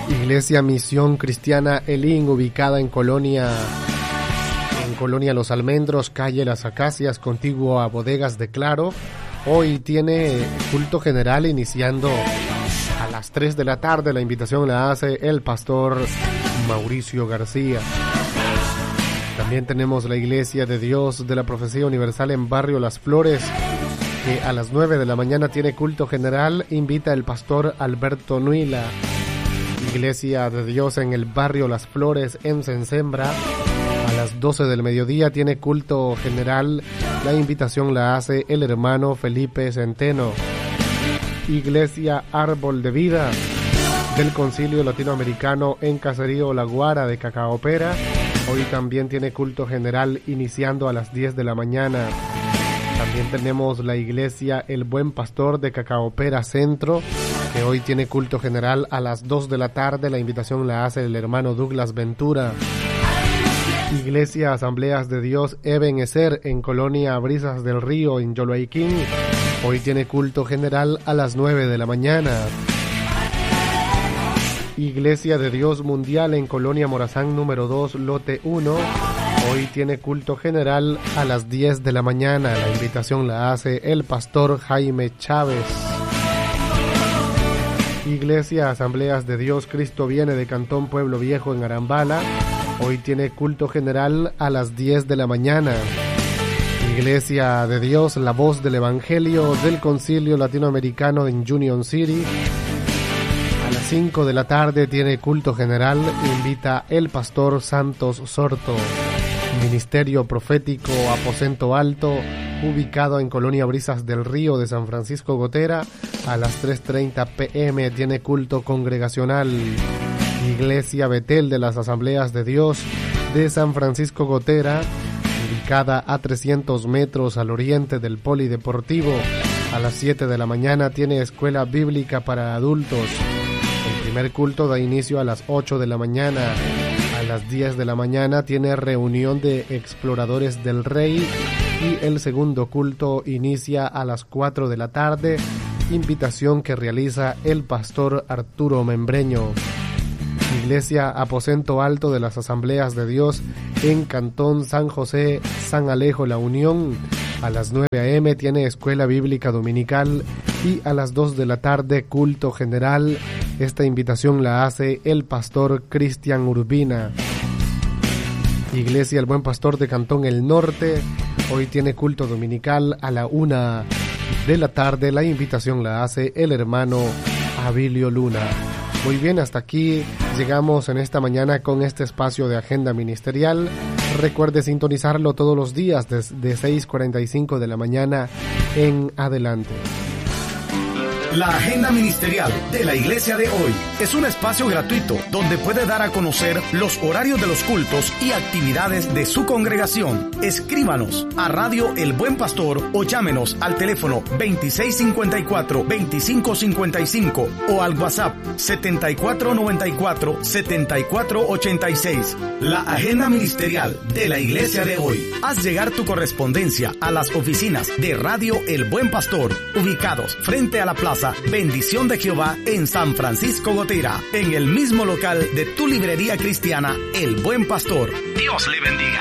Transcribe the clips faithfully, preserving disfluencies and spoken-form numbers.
Iglesia Misión Cristiana Elín, ubicada en Colonia, en Colonia Los Almendros, calle Las Acacias, contiguo a Bodegas de Claro. Hoy tiene culto general iniciando a las tres de la tarde. La invitación la hace el pastor Mauricio García. También tenemos la Iglesia de Dios de la Profecía Universal en Barrio Las Flores, que a las nueve de la mañana tiene culto general. Invita el pastor Alberto Nuila. Iglesia de Dios en el Barrio Las Flores en Sensembra, a las doce del mediodía tiene culto general. La invitación la hace el hermano Felipe Centeno. Iglesia Árbol de Vida del Concilio Latinoamericano en Caserío La Guara de Cacaopera, hoy también tiene culto general iniciando a las diez de la mañana. También tenemos la Iglesia El Buen Pastor de Cacaopera Centro, que hoy tiene culto general a las dos de la tarde. La invitación la hace el hermano Douglas Ventura. Iglesia Asambleas de Dios Ebenezer en Colonia Brisas del Río en Yoloaiquín, hoy tiene culto general a las nueve de la mañana. Iglesia de Dios Mundial en Colonia Morazán número dos, lote uno, hoy tiene culto general a las diez de la mañana. La invitación la hace el pastor Jaime Chávez. Iglesia Asambleas de Dios Cristo Viene de Cantón Pueblo Viejo en Arambala, hoy tiene culto general a las diez de la mañana. Iglesia de Dios La Voz del Evangelio del Concilio Latinoamericano en Union City, a las cinco de la tarde tiene culto general. Invita el pastor Santos Sorto. Ministerio Profético Aposento Alto, ubicado en Colonia Brisas del Río de San Francisco Gotera, a las tres treinta pm tiene culto congregacional. Iglesia Betel de las Asambleas de Dios de San Francisco Gotera, ubicada a trescientos metros al oriente del Polideportivo, a las siete de la mañana tiene escuela bíblica para adultos. El primer culto da inicio a las ocho de la mañana. A las diez de la mañana tiene reunión de exploradores del Rey y el segundo culto inicia a las cuatro de la tarde, invitación que realiza el pastor Arturo Membreño. Iglesia Aposento Alto de las Asambleas de Dios en Cantón San José, San Alejo, La Unión, a las nueve a eme tiene escuela bíblica dominical y a las dos de la tarde culto general. Esta invitación la hace el pastor Cristian Urbina. Iglesia El Buen Pastor de Cantón El Norte, hoy tiene culto dominical a la una de la tarde. La invitación la hace el hermano Abilio Luna. Muy bien, hasta aquí llegamos en esta mañana con este espacio de agenda ministerial. Recuerde sintonizarlo todos los días desde seis cuarenta y cinco de la mañana en adelante. La agenda ministerial de la iglesia de hoy es un espacio gratuito donde puede dar a conocer los horarios de los cultos y actividades de su congregación. Escríbanos a Radio El Buen Pastor o llámenos al teléfono veintiséis cincuenta y cuatro, veinticinco cincuenta y cinco o al WhatsApp setenta y cuatro noventa y cuatro, setenta y cuatro ochenta y seis. La agenda ministerial de la iglesia de hoy. Haz llegar tu correspondencia a las oficinas de Radio El Buen Pastor, ubicados frente a la plaza Bendición de Jehová en San Francisco Gotera, en el mismo local de tu librería cristiana El Buen Pastor. Dios le bendiga.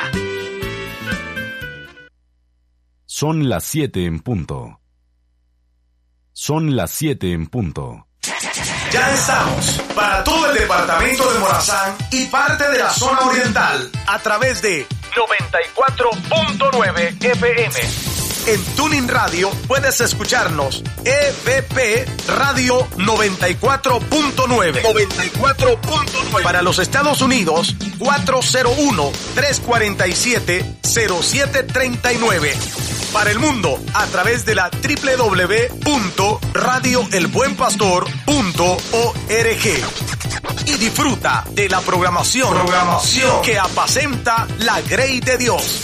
Son las siete en punto. Son las siete en punto. Ya estamos para todo el departamento de Morazán y parte de la zona oriental a través de noventa y cuatro punto nueve F M. En Tuning Radio puedes escucharnos E V P Radio noventa y cuatro punto nueve. noventa y cuatro punto nueve. Para los Estados Unidos, cuatro cero uno, tres cuatro siete, cero siete tres nueve. Para el mundo, a través de la doble u doble u doble u punto radio el buen pastor punto org. Y disfruta de la programación, programación que apacenta la grey de Dios.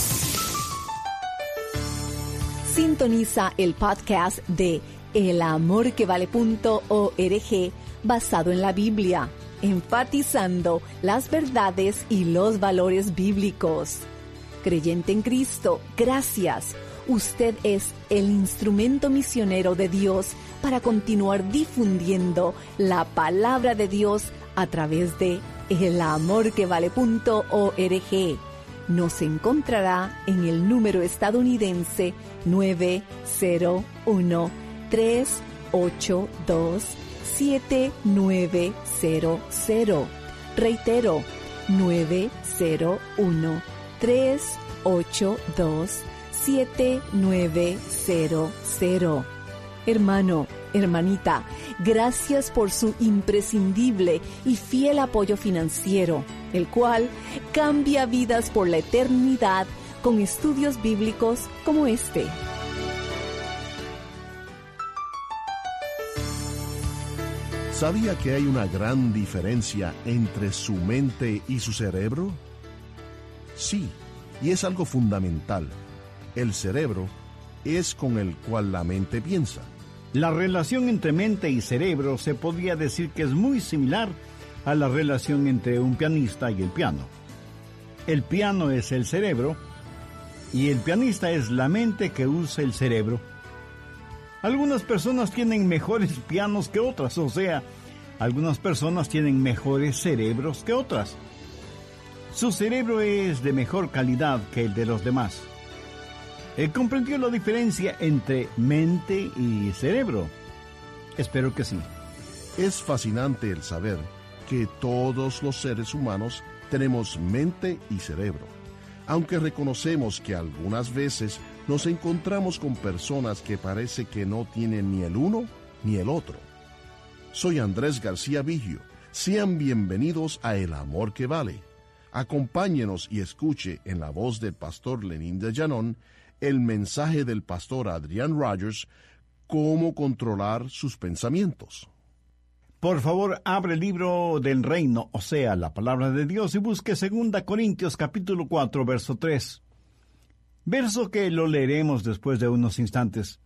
Sintoniza el podcast de el amor que vale punto org basado en la Biblia, enfatizando las verdades y los valores bíblicos. Creyente en Cristo, gracias. Usted es el instrumento misionero de Dios para continuar difundiendo la palabra de Dios a través de el amor que vale punto org. Nos encontrará en el número estadounidense nueve cero uno, tres ocho dos, siete nueve cero cero. Reitero, nueve cero uno, tres ocho dos, siete nueve cero cero. Hermano, hermanita, gracias por su imprescindible y fiel apoyo financiero, el cual cambia vidas por la eternidad con estudios bíblicos como este. ¿Sabía que hay una gran diferencia entre su mente y su cerebro? Sí, y es algo fundamental. El cerebro es con el cual la mente piensa. La relación entre mente y cerebro se podría decir que es muy similar a la relación entre un pianista y el piano. El piano es el cerebro y el pianista es la mente que usa el cerebro. Algunas personas tienen mejores pianos que otras, o sea, algunas personas tienen mejores cerebros que otras. Su cerebro es de mejor calidad que el de los demás. ¿Eh, ¿Comprendió la diferencia entre mente y cerebro? Espero que sí. Es fascinante el saber que todos los seres humanos tenemos mente y cerebro, aunque reconocemos que algunas veces nos encontramos con personas que parece que no tienen ni el uno ni el otro. Soy Andrés García Vigio. Sean bienvenidos a El Amor que Vale. Acompáñenos y escuche en la voz del pastor Lenín de Llanón el mensaje del pastor Adrián Rogers, cómo controlar sus pensamientos. Por favor, abre el libro del reino, o sea, la palabra de Dios, y busque segunda Corintios capítulo cuatro, verso tres. Verso que lo leeremos después de unos instantes.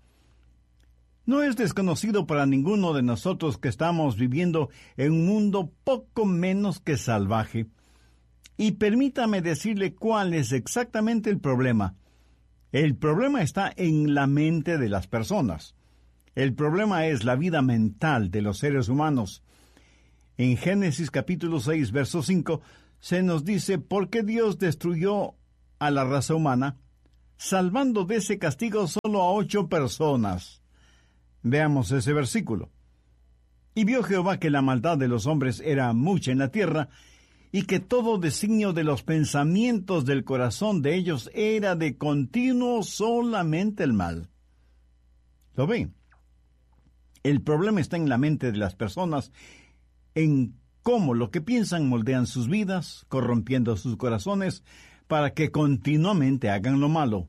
No es desconocido para ninguno de nosotros que estamos viviendo en un mundo poco menos que salvaje. Y permítame decirle cuál es exactamente el problema. El problema está en la mente de las personas. El problema es la vida mental de los seres humanos. En Génesis capítulo seis, verso cinco, se nos dice por qué Dios destruyó a la raza humana, salvando de ese castigo solo a ocho personas. Veamos ese versículo. Y vio Jehová que la maldad de los hombres era mucha en la tierra, y que todo designio de los pensamientos del corazón de ellos era de continuo solamente el mal. ¿Lo ven? El problema está en la mente de las personas, en cómo lo que piensan moldean sus vidas, corrompiendo sus corazones, para que continuamente hagan lo malo.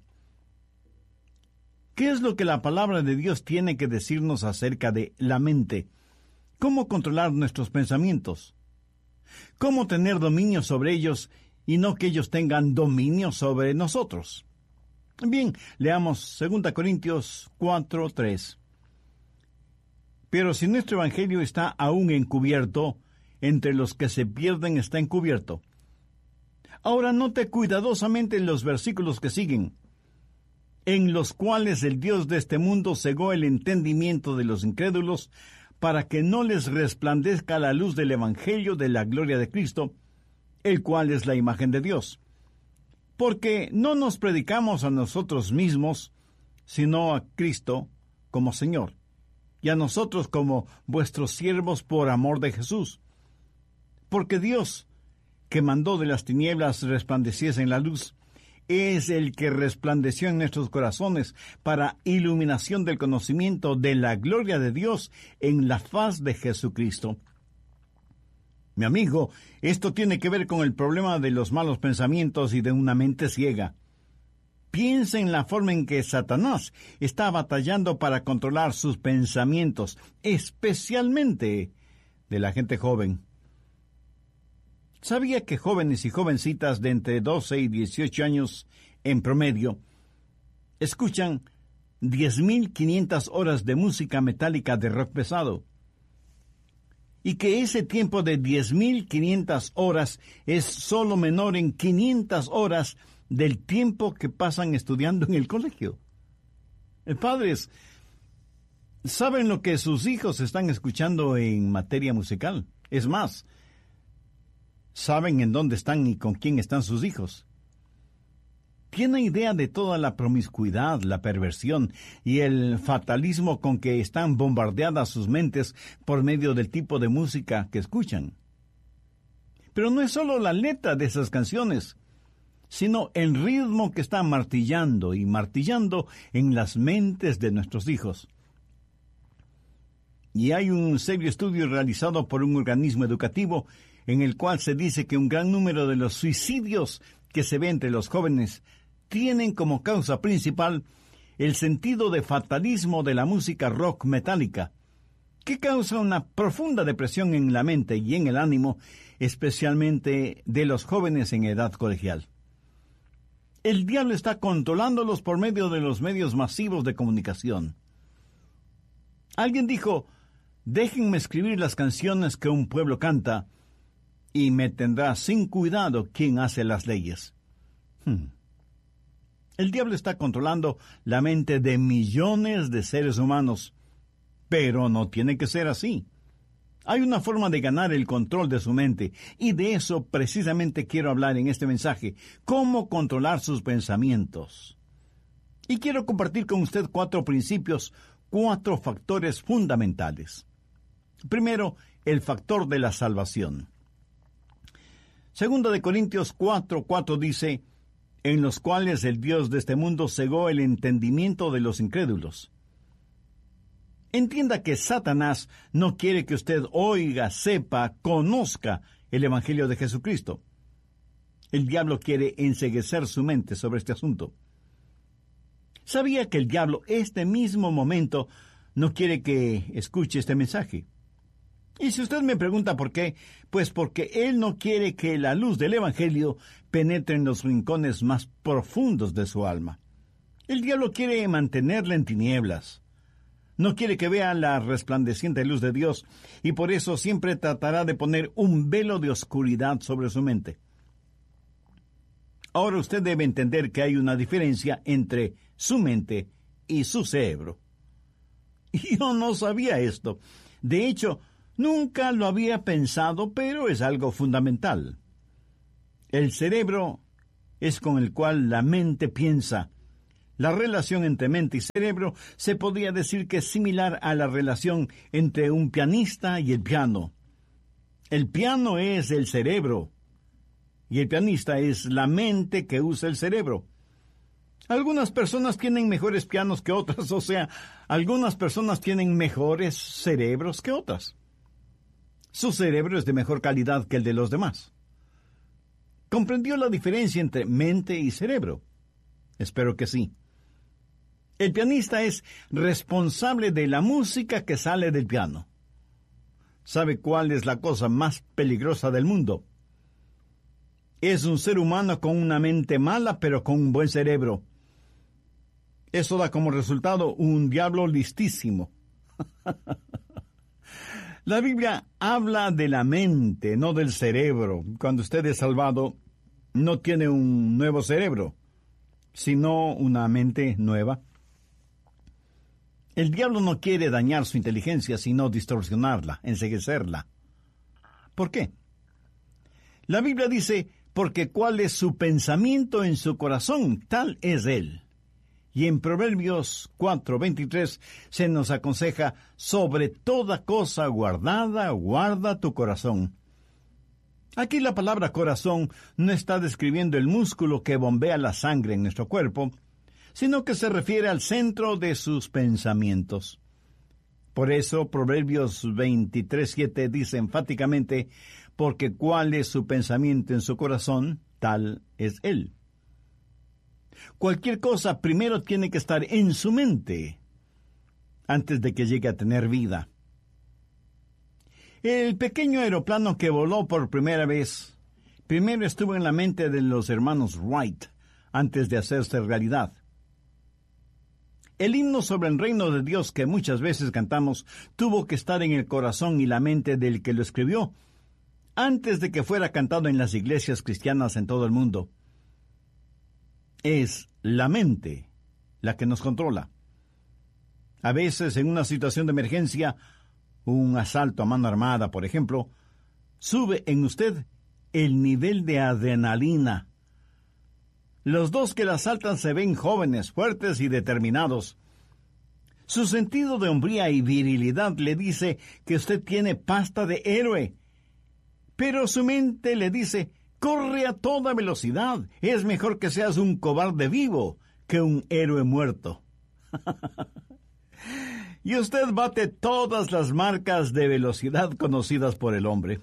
¿Qué es lo que la palabra de Dios tiene que decirnos acerca de la mente? ¿Cómo controlar nuestros pensamientos? ¿Cómo tener dominio sobre ellos y no que ellos tengan dominio sobre nosotros? Bien, leamos segunda Corintios cuatro, tres. Pero si nuestro evangelio está aún encubierto, entre los que se pierden está encubierto. Ahora note cuidadosamente los versículos que siguen, en los cuales el Dios de este mundo cegó el entendimiento de los incrédulos, para que no les resplandezca la luz del Evangelio de la gloria de Cristo, el cual es la imagen de Dios. Porque no nos predicamos a nosotros mismos, sino a Cristo como Señor, y a nosotros como vuestros siervos por amor de Jesús. Porque Dios, que mandó de las tinieblas resplandeciese en la luz, es el que resplandeció en nuestros corazones para iluminación del conocimiento de la gloria de Dios en la faz de Jesucristo. Mi amigo, esto tiene que ver con el problema de los malos pensamientos y de una mente ciega. Piensa en la forma en que Satanás está batallando para controlar sus pensamientos, especialmente de la gente joven. ¿Sabía que jóvenes y jovencitas de entre doce y dieciocho años en promedio escuchan diez mil quinientas horas de música metálica de rock pesado? Y que ese tiempo de diez mil quinientas horas es solo menor en quinientas horas del tiempo que pasan estudiando en el colegio. Padres, ¿saben lo que sus hijos están escuchando en materia musical? Es más, ¿saben en dónde están y con quién están sus hijos? ¿Tienen idea de toda la promiscuidad, la perversión y el fatalismo con que están bombardeadas sus mentes por medio del tipo de música que escuchan? Pero no es solo la letra de esas canciones, sino el ritmo que está martillando y martillando en las mentes de nuestros hijos. Y hay un serio estudio realizado por un organismo educativo en el cual se dice que un gran número de los suicidios que se ve entre los jóvenes tienen como causa principal el sentido de fatalismo de la música rock metálica, que causa una profunda depresión en la mente y en el ánimo, especialmente de los jóvenes en edad colegial. El diablo está controlándolos por medio de los medios masivos de comunicación. Alguien dijo: déjenme escribir las canciones que un pueblo canta, y me tendrá sin cuidado quien hace las leyes. Hmm. El diablo está controlando la mente de millones de seres humanos, pero no tiene que ser así. Hay una forma de ganar el control de su mente, y de eso precisamente quiero hablar en este mensaje: cómo controlar sus pensamientos. Y quiero compartir con usted cuatro principios, cuatro factores fundamentales. Primero, el factor de la salvación. Segunda de Corintios cuatro, cuatro dice: en los cuales el Dios de este mundo cegó el entendimiento de los incrédulos. Entienda que Satanás no quiere que usted oiga, sepa, conozca el Evangelio de Jesucristo. El diablo quiere enceguecer su mente sobre este asunto. ¿Sabía que el diablo, este mismo momento, no quiere que escuche este mensaje? Y si usted me pregunta por qué, pues porque él no quiere que la luz del Evangelio penetre en los rincones más profundos de su alma. El diablo quiere mantenerla en tinieblas. No quiere que vea la resplandeciente luz de Dios, y por eso siempre tratará de poner un velo de oscuridad sobre su mente. Ahora usted debe entender que hay una diferencia entre su mente y su cerebro. Y yo no sabía esto. De hecho, nunca lo había pensado, pero es algo fundamental. El cerebro es con el cual la mente piensa. La relación entre mente y cerebro se podría decir que es similar a la relación entre un pianista y el piano. El piano es el cerebro, y el pianista es la mente que usa el cerebro. Algunas personas tienen mejores pianos que otras, o sea, algunas personas tienen mejores cerebros que otras. Su cerebro es de mejor calidad que el de los demás. ¿Comprendió la diferencia entre mente y cerebro? Espero que sí. El pianista es responsable de la música que sale del piano. ¿Sabe cuál es la cosa más peligrosa del mundo? Es un ser humano con una mente mala, pero con un buen cerebro. Eso da como resultado un diablo listísimo. La Biblia habla de la mente, no del cerebro. Cuando usted es salvado, no tiene un nuevo cerebro, sino una mente nueva. El diablo no quiere dañar su inteligencia, sino distorsionarla, enceguecerla. ¿Por qué? La Biblia dice: porque cuál es su pensamiento en su corazón, tal es él. Y en Proverbios cuatro veintitrés se nos aconseja: sobre toda cosa guardada, guarda tu corazón. Aquí la palabra corazón no está describiendo el músculo que bombea la sangre en nuestro cuerpo, sino que se refiere al centro de sus pensamientos. Por eso Proverbios veintitrés siete dice enfáticamente: porque cuál es su pensamiento en su corazón, tal es él. Cualquier cosa primero tiene que estar en su mente antes de que llegue a tener vida. El pequeño aeroplano que voló por primera vez primero estuvo en la mente de los hermanos Wright antes de hacerse realidad. El himno sobre el reino de Dios que muchas veces cantamos tuvo que estar en el corazón y la mente del que lo escribió antes de que fuera cantado en las iglesias cristianas en todo el mundo. Es la mente la que nos controla. A veces, en una situación de emergencia, un asalto a mano armada, por ejemplo, sube en usted el nivel de adrenalina. Los dos que la asaltan se ven jóvenes, fuertes y determinados. Su sentido de hombría y virilidad le dice que usted tiene pasta de héroe. Pero su mente le dice, corre a toda velocidad. Es mejor que seas un cobarde vivo que un héroe muerto. Y usted bate todas las marcas de velocidad conocidas por el hombre.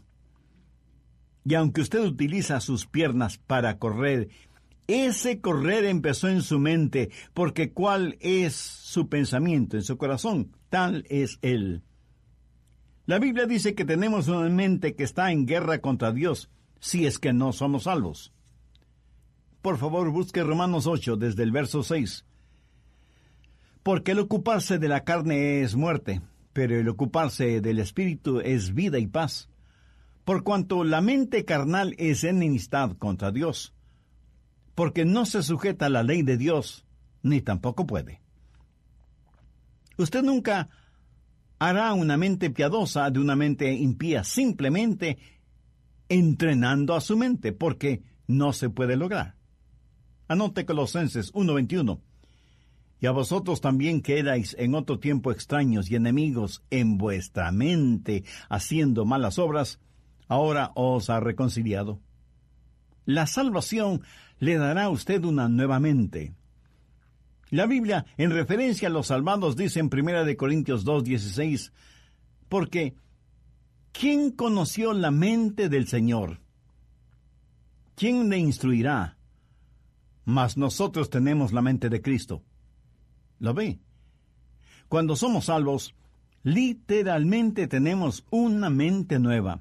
Y aunque usted utiliza sus piernas para correr, ese correr empezó en su mente, porque ¿cuál es su pensamiento en su corazón? Tal es él. La Biblia dice que tenemos una mente que está en guerra contra Dios, si es que no somos salvos. Por favor, busque Romanos ocho, desde el verso seis. Porque el ocuparse de la carne es muerte, pero el ocuparse del Espíritu es vida y paz. Por cuanto la mente carnal es enemistad contra Dios, porque no se sujeta a la ley de Dios, ni tampoco puede. Usted nunca hará una mente piadosa de una mente impía, simplemente entrenando a su mente, porque no se puede lograr. Anote Colosenses uno veintiuno. Y a vosotros también que erais en otro tiempo extraños y enemigos en vuestra mente, haciendo malas obras, ahora os ha reconciliado. La salvación le dará a usted una nueva mente. La Biblia, en referencia a los salvados, dice en primera de Corintios dos dieciséis, porque ¿quién conoció la mente del Señor? ¿Quién le instruirá? Mas nosotros tenemos la mente de Cristo. ¿Lo ve? Cuando somos salvos, literalmente tenemos una mente nueva.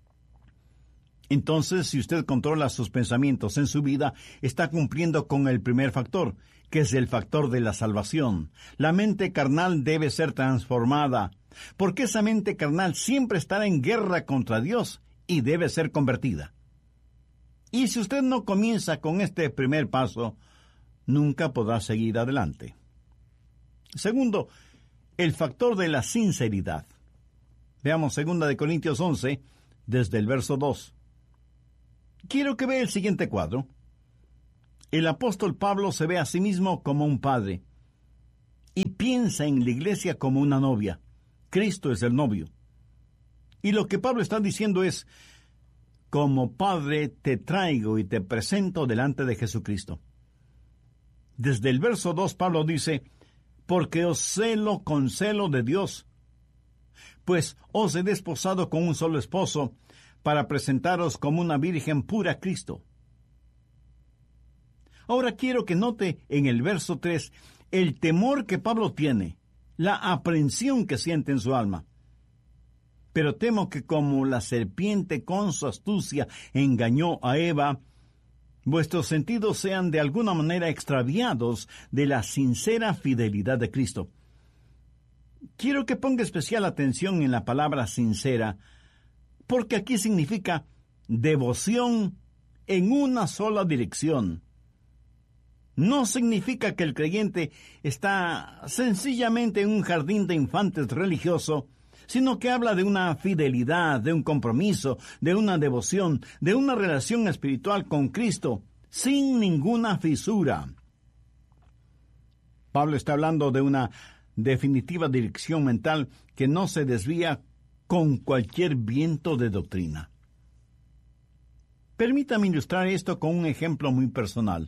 Entonces, si usted controla sus pensamientos en su vida, está cumpliendo con el primer factor, que es el factor de la salvación. La mente carnal debe ser transformada, porque esa mente carnal siempre estará en guerra contra Dios y debe ser convertida. Y si usted no comienza con este primer paso, nunca podrá seguir adelante. Segundo, el factor de la sinceridad. Veamos segunda de Corintios once, desde el verso dos. Quiero que vea el siguiente cuadro. El apóstol Pablo se ve a sí mismo como un padre y piensa en la iglesia como una novia. Cristo es el novio. Y lo que Pablo está diciendo es, como padre te traigo y te presento delante de Jesucristo. Desde el verso dos Pablo dice, porque os celo con celo de Dios, pues os he desposado con un solo esposo, para presentaros como una virgen pura a Cristo. Ahora quiero que note en el verso tres el temor que Pablo tiene, la aprensión que siente en su alma. Pero temo que como la serpiente con su astucia engañó a Eva, vuestros sentidos sean de alguna manera extraviados de la sincera fidelidad de Cristo. Quiero que ponga especial atención en la palabra sincera, porque aquí significa devoción en una sola dirección. No significa que el creyente está sencillamente en un jardín de infantes religioso, sino que habla de una fidelidad, de un compromiso, de una devoción, de una relación espiritual con Cristo, sin ninguna fisura. Pablo está hablando de una definitiva dirección mental que no se desvía con cualquier viento de doctrina. Permítame ilustrar esto con un ejemplo muy personal.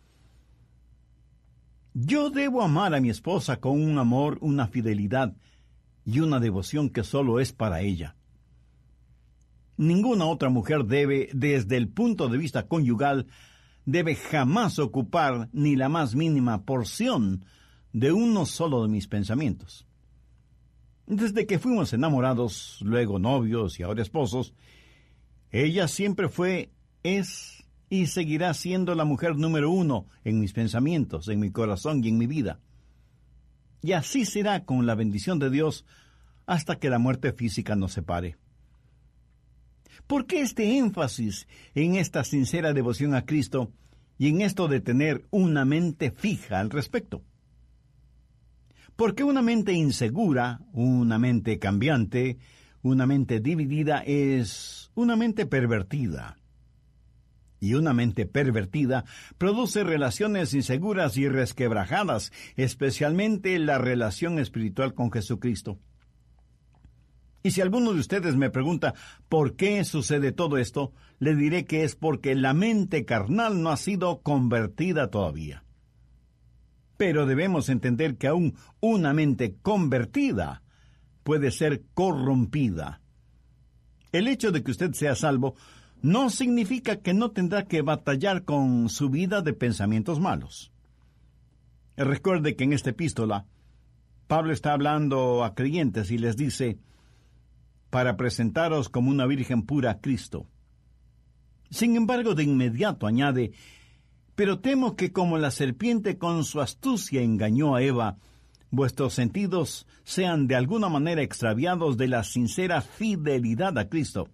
Yo debo amar a mi esposa con un amor, una fidelidad y una devoción que solo es para ella. Ninguna otra mujer debe, desde el punto de vista conyugal, debe jamás ocupar ni la más mínima porción de uno solo de mis pensamientos. Desde que fuimos enamorados, luego novios y ahora esposos, ella siempre fue, es y seguirá siendo la mujer número uno en mis pensamientos, en mi corazón y en mi vida. Y así será con la bendición de Dios hasta que la muerte física nos separe. ¿Por qué este énfasis en esta sincera devoción a Cristo y en esto de tener una mente fija al respecto? Porque una mente insegura, una mente cambiante, una mente dividida es una mente pervertida. Y una mente pervertida produce relaciones inseguras y resquebrajadas, especialmente la relación espiritual con Jesucristo. Y si alguno de ustedes me pregunta por qué sucede todo esto, le diré que es porque la mente carnal no ha sido convertida todavía. Pero debemos entender que aún una mente convertida puede ser corrompida. El hecho de que usted sea salvo no significa que no tendrá que batallar con su vida de pensamientos malos. Recuerde que en esta epístola, Pablo está hablando a creyentes y les dice, para presentaros como una virgen pura a Cristo. Sin embargo, de inmediato añade, pero temo que como la serpiente con su astucia engañó a Eva, vuestros sentidos sean de alguna manera extraviados de la sincera fidelidad a Cristo.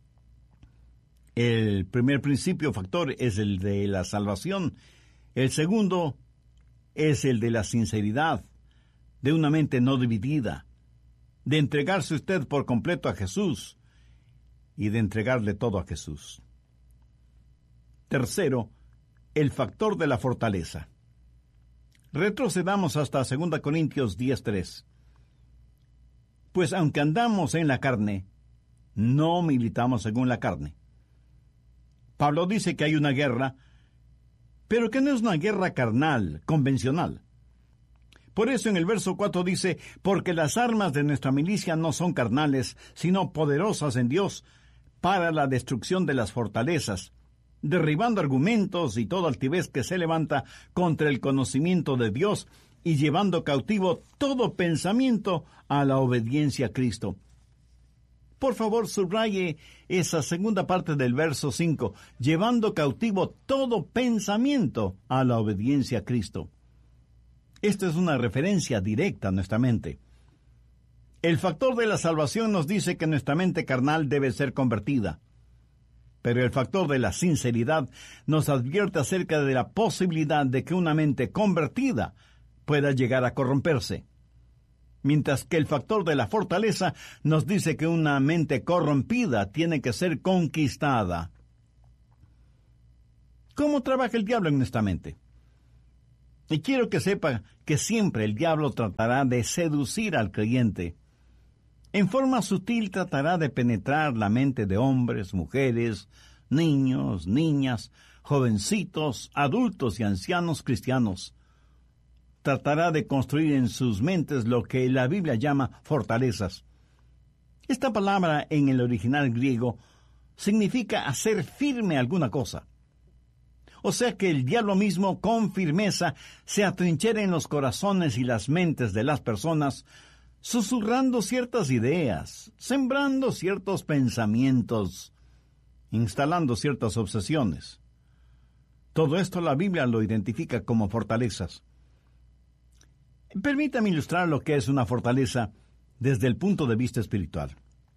El primer principio factor es el de la salvación. El segundo es el de la sinceridad, de una mente no dividida, de entregarse usted por completo a Jesús y de entregarle todo a Jesús. Tercero, el factor de la fortaleza. Retrocedamos hasta dos Corintios diez tres. Pues aunque andamos en la carne, no militamos según la carne. Pablo dice que hay una guerra, pero que no es una guerra carnal, convencional. Por eso en el verso cuatro dice, porque las armas de nuestra milicia no son carnales, sino poderosas en Dios, para la destrucción de las fortalezas, derribando argumentos y toda altivez que se levanta contra el conocimiento de Dios y llevando cautivo todo pensamiento a la obediencia a Cristo. Por favor, subraye esa segunda parte del verso cinco, llevando cautivo todo pensamiento a la obediencia a Cristo. Esta es una referencia directa a nuestra mente. El factor de la salvación nos dice que nuestra mente carnal debe ser convertida. Pero el factor de la sinceridad nos advierte acerca de la posibilidad de que una mente convertida pueda llegar a corromperse. Mientras que el factor de la fortaleza nos dice que una mente corrompida tiene que ser conquistada. ¿Cómo trabaja el diablo en nuestra mente? Y quiero que sepa que siempre el diablo tratará de seducir al creyente. En forma sutil tratará de penetrar la mente de hombres, mujeres, niños, niñas, jovencitos, adultos y ancianos cristianos. Tratará de construir en sus mentes lo que la Biblia llama fortalezas. Esta palabra en el original griego significa hacer firme alguna cosa. O sea que el diablo mismo con firmeza se atrinchera en los corazones y las mentes de las personas, susurrando ciertas ideas, sembrando ciertos pensamientos, instalando ciertas obsesiones. Todo esto la Biblia lo identifica como fortalezas. Permítame ilustrar lo que es una fortaleza desde el punto de vista espiritual.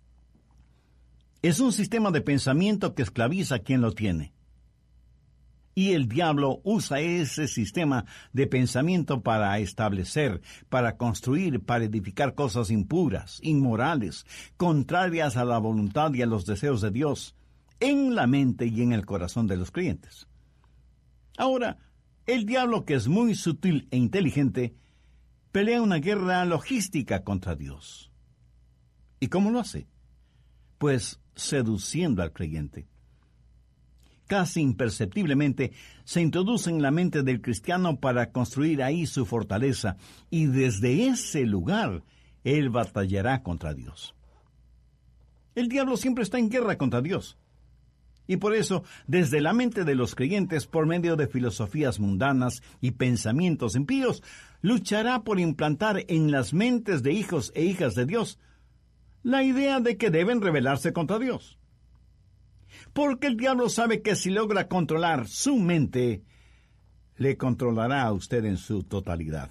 Es un sistema de pensamiento que esclaviza a quien lo tiene. Y el diablo usa ese sistema de pensamiento para establecer, para construir, para edificar cosas impuras, inmorales, contrarias a la voluntad y a los deseos de Dios, en la mente y en el corazón de los creyentes. Ahora, el diablo, que es muy sutil e inteligente, pelea una guerra logística contra Dios. ¿Y cómo lo hace? Pues seduciendo al creyente. Casi imperceptiblemente se introduce en la mente del cristiano para construir ahí su fortaleza, y desde ese lugar él batallará contra Dios. El diablo siempre está en guerra contra Dios. Y por eso, desde la mente de los creyentes, por medio de filosofías mundanas y pensamientos impíos, luchará por implantar en las mentes de hijos e hijas de Dios la idea de que deben rebelarse contra Dios. Porque el diablo sabe que si logra controlar su mente, le controlará a usted en su totalidad.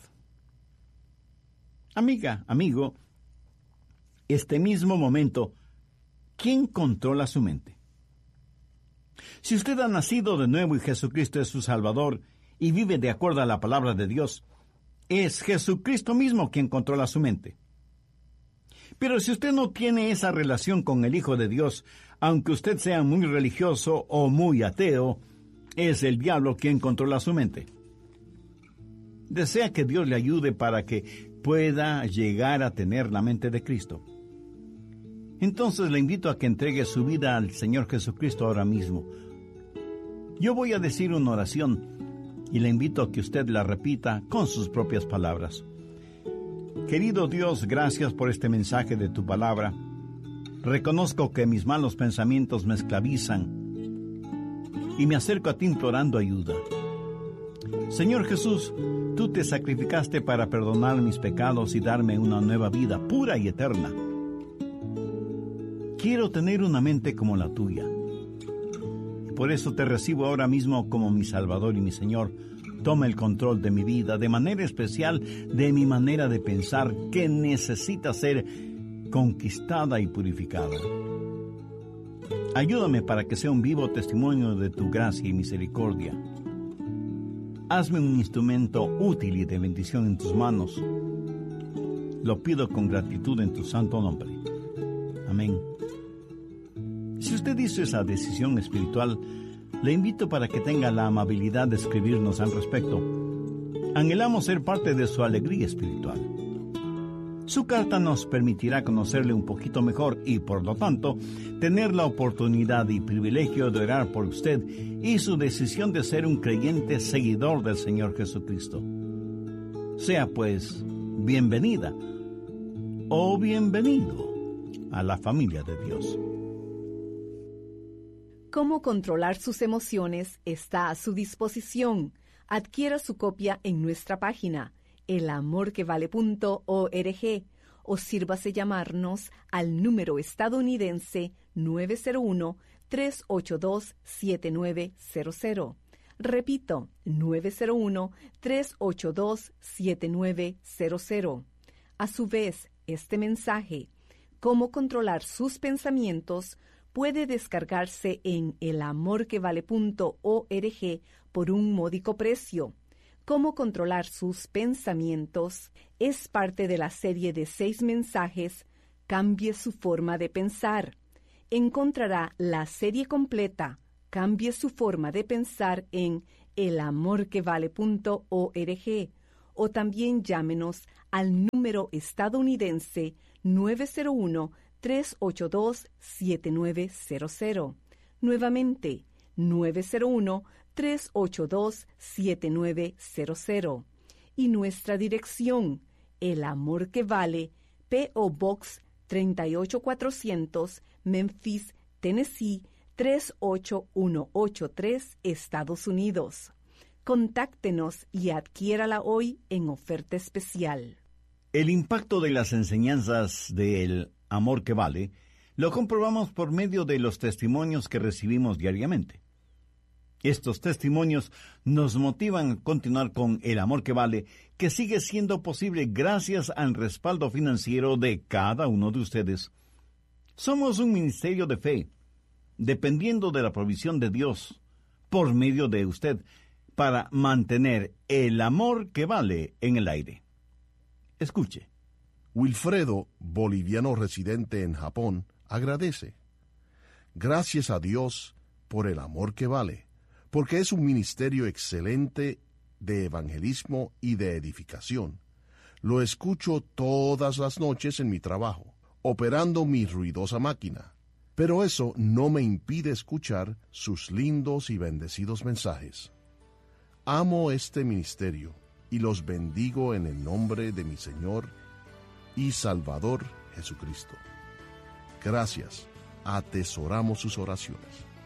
Amiga, amigo, este mismo momento, ¿quién controla su mente? Si usted ha nacido de nuevo y Jesucristo es su Salvador y vive de acuerdo a la palabra de Dios, Es Jesucristo mismo quien controla su mente. Pero si usted no tiene esa relación con el Hijo de Dios, aunque usted sea muy religioso o muy ateo, es el diablo quien controla su mente. Desea que Dios le ayude para que pueda llegar a tener la mente de Cristo. Entonces le invito a que entregue su vida al Señor Jesucristo ahora mismo. Yo voy a decir una oración y le invito a que usted la repita con sus propias palabras. Querido Dios, gracias por este mensaje de tu palabra. Reconozco que mis malos pensamientos me esclavizan y me acerco a ti implorando ayuda. Señor Jesús, tú te sacrificaste para perdonar mis pecados y darme una nueva vida pura y eterna. Quiero tener una mente como la tuya. Por eso te recibo ahora mismo como mi Salvador y mi Señor. Toma el control de mi vida, de manera especial de mi manera de pensar, que necesita ser conquistada y purificada. Ayúdame para que sea un vivo testimonio de tu gracia y misericordia. Hazme un instrumento útil y de bendición en tus manos. Lo pido con gratitud en tu santo nombre. Amén. Si usted hizo esa decisión espiritual, le invito para que tenga la amabilidad de escribirnos al respecto. Anhelamos ser parte de su alegría espiritual. Su carta nos permitirá conocerle un poquito mejor y, por lo tanto, tener la oportunidad y privilegio de orar por usted y su decisión de ser un creyente seguidor del Señor Jesucristo. Sea, pues, bienvenida o bienvenido a la familia de Dios. Cómo controlar sus emociones está a su disposición. Adquiera su copia en nuestra página, el amor que vale punto org, o sírvase llamarnos al número estadounidense nueve cero uno, tres ocho dos, siete nueve cero cero. Repito, nueve cero uno, tres ocho dos, siete nueve cero cero. A su vez, este mensaje, Cómo controlar sus pensamientos, puede descargarse en el amor que vale punto org por un módico precio. Cómo controlar sus pensamientos es parte de la serie de seis mensajes Cambie su forma de pensar. Encontrará la serie completa Cambie su forma de pensar en el amor que vale punto org, o también llámenos al número estadounidense nueve cero uno, tres ocho dos, siete nueve cero cero. Nuevamente, nueve cero uno, tres ocho dos, siete nueve cero cero. Y nuestra dirección, El Amor que Vale, P O Box treinta y ocho cuatrocientos, Memphis, Tennessee, tres ocho uno ocho tres, Estados Unidos. Contáctenos y adquiérala hoy en oferta especial. El impacto de las enseñanzas del Amor que Vale lo comprobamos por medio de los testimonios que recibimos diariamente. Estos testimonios nos motivan a continuar con el amor que vale, que sigue siendo posible gracias al respaldo financiero de cada uno de ustedes. Somos un ministerio de fe, dependiendo de la provisión de Dios, por medio de usted, para mantener el amor que vale en el aire. Escuche. Wilfredo, boliviano residente en Japón, agradece. Gracias a Dios por el amor que vale, porque es un ministerio excelente de evangelismo y de edificación. Lo escucho todas las noches en mi trabajo, operando mi ruidosa máquina. Pero eso no me impide escuchar sus lindos y bendecidos mensajes. Amo este ministerio y los bendigo en el nombre de mi Señor y Salvador Jesucristo. Gracias, atesoramos sus oraciones.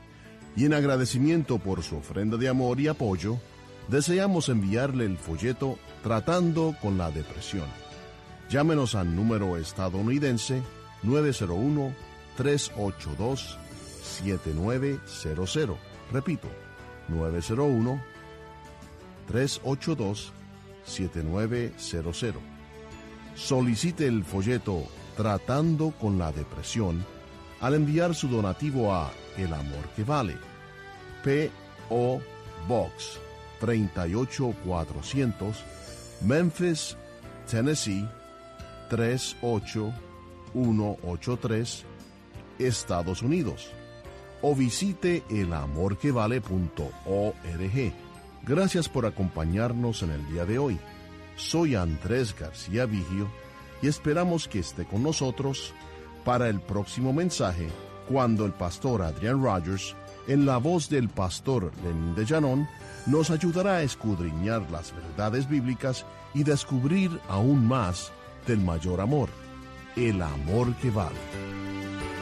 Y en agradecimiento por su ofrenda de amor y apoyo, deseamos enviarle el folleto Tratando con la Depresión. Llámenos al número estadounidense nueve cero uno, tres ocho dos, siete nueve cero cero. Repito, nueve cero uno, tres ocho dos, siete nueve cero cero. Solicite el folleto Tratando con la Depresión al enviar su donativo a El Amor que Vale, P O Box treinta y ocho cuatrocientos, Memphis, Tennessee tres ocho uno ocho tres, Estados Unidos. O visite el amor que vale punto org. Gracias por acompañarnos en el día de hoy. Soy Andrés García Vigio y esperamos que esté con nosotros para el próximo mensaje, cuando el pastor Adrian Rogers, en la voz del pastor Lenín de Llanón, nos ayudará a escudriñar las verdades bíblicas y descubrir aún más del mayor amor, el amor que vale.